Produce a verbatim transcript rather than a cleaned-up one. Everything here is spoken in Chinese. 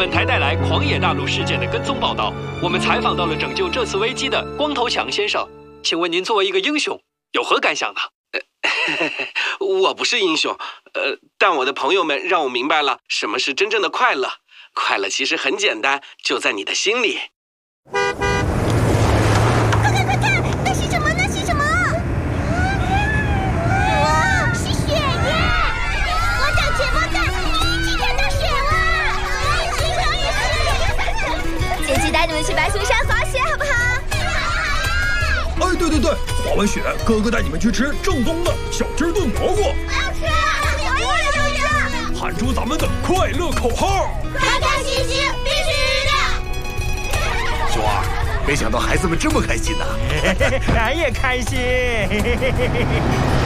本台带来狂野大陆事件的跟踪报道。我们采访到了拯救这次危机的光头强先生，请问您作为一个英雄，有何感想呢？ 我不是英雄，呃，但我的朋友们让我明白了什么是真正的快乐。快乐其实很简单，就在你的心里。 快看快看，那是什么？那是什么？哇，是雪耶！我长睫毛蛋，你一起看到雪了！姐姐带你们去白熊山滑雪好不好？ 哎，对对对，滑完雪，哥哥带你们去吃正宗的小鸡炖蘑菇。 我要吃！我也要吃！ 喊出咱们的快乐口号！ 开开心心，必须的！ 熊二，没想到孩子们这么开心呢、 俺也开心。